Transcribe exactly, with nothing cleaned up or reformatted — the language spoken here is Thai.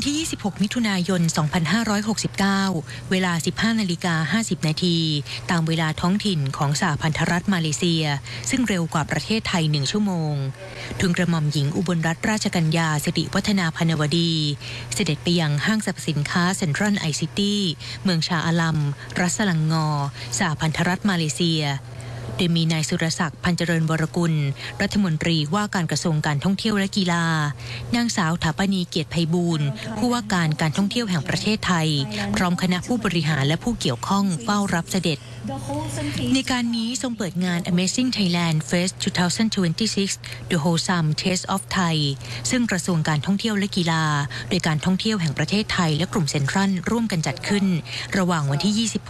ที่ ยี่สิบหก มิถุนายน สองพันห้าร้อยหกสิบเก้า เวลา สิบห้านาฬิกาห้าสิบนาที ตามเวลาท้องถิ่นของสหพันธรัฐมาเลเซียซึ่งเร็วกว่าประเทศไทยหนึ่งชั่วโมงทูลกระหม่อมหญิงอุบลรัตนราชกัญญาสิริวัฒนาพนวดีเสด็จไปยังห้างสรรพสินค้าเซ็นทรัลไอซิตี้เมืองชาอาลัมรัฐสลังงอสหพันธรัฐมาเลเซียโดยมีนายสุรศักดิ์พันเจริญวรกุลรัฐมนตรีว่าการกระทรวงการท่องเที่ยวและกีฬานางสาวถาปณีเกียรติไพบูลย์ผู้ว่าการการท่องเที่ยวแห่งประเทศไทยพร้อมคณะผู้บริหารและผู้เกี่ยวข้องเฝ้ารับเสด็จในการนี้ทรงเปิดงาน Amazing Thailand Fest สองพันยี่สิบหก The Wholesome Taste of Thai ซึ่งกระทรวงการท่องเที่ยวและกีฬาโดยการท่องเที่ยวแห่งประเทศไทยและกลุ่มเซ็นทรัลร่วมกันจัดขึ้นระหว่างวันที่ ยี่สิบ